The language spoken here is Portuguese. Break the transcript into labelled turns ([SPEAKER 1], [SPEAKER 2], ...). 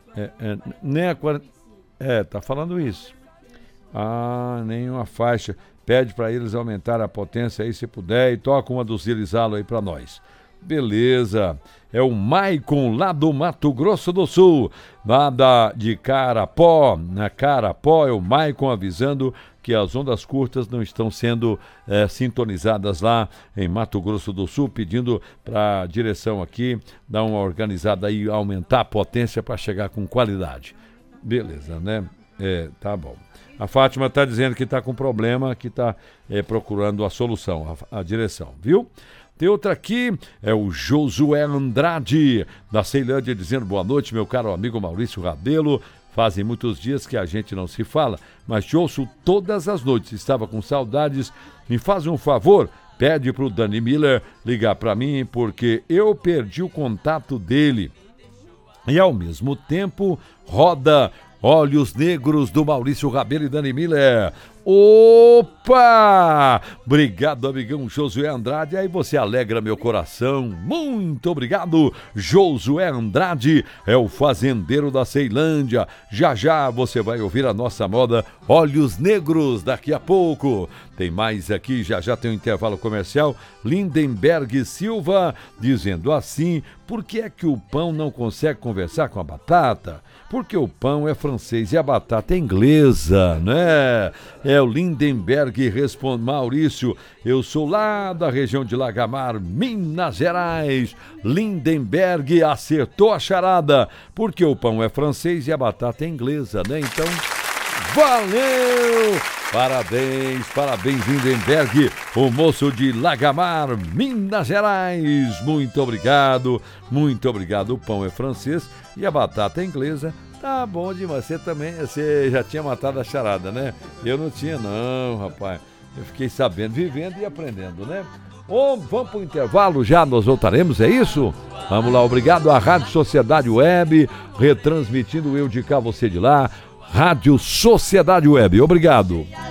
[SPEAKER 1] Nem a 40... tá falando isso. Nenhuma faixa. Pede para eles aumentar a potência aí se puder e toca uma do Zilizalo aí para nós. Beleza. É o Maicon lá do Mato Grosso do Sul, lá de Carapó. Na Carapó é o Maicon avisando que as ondas curtas não estão sendo sintonizadas lá em Mato Grosso do Sul, pedindo para a direção aqui dar uma organizada aí, aumentar a potência para chegar com qualidade. Beleza, né? Tá bom. A Fátima está dizendo que está com problema, que está procurando a solução, a direção, viu? Tem outra aqui, é o Josué Andrade, da Ceilândia, dizendo boa noite, meu caro amigo Maurício Rabelo. Fazem muitos dias que a gente não se fala, mas te ouço todas as noites. Estava com saudades. Me faz um favor, pede para o Dani Miller ligar para mim, porque eu perdi o contato dele. E ao mesmo tempo, roda Olhos Negros do Maurício Rabelo e Dani Miller. Opa! Obrigado, amigão Josué Andrade. Aí você alegra meu coração. Muito obrigado, Josué Andrade. É o fazendeiro da Ceilândia. Já já você vai ouvir a nossa moda Olhos Negros daqui a pouco. Tem mais aqui, já tem um intervalo comercial. Lindenberg Silva dizendo assim: por que é que o pão não consegue conversar com a batata? Porque o pão é francês e a batata é inglesa, né? É o Lindenberg responde: Maurício, eu sou lá da região de Lagamar, Minas Gerais. Lindenberg acertou a charada, porque o pão é francês e a batata é inglesa, né? Então, valeu! Parabéns, Lindenberg, o moço de Lagamar, Minas Gerais. Muito obrigado. O pão é francês e a batata é inglesa. Tá bom demais. Você já tinha matado a charada, né? Eu não tinha não, rapaz. Eu fiquei sabendo, vivendo e aprendendo, né? Vamos pro intervalo já, nós voltaremos, é isso? Vamos lá, obrigado à Rádio Sociedade Web, retransmitindo eu de cá, você de lá. Rádio Sociedade Web, obrigado.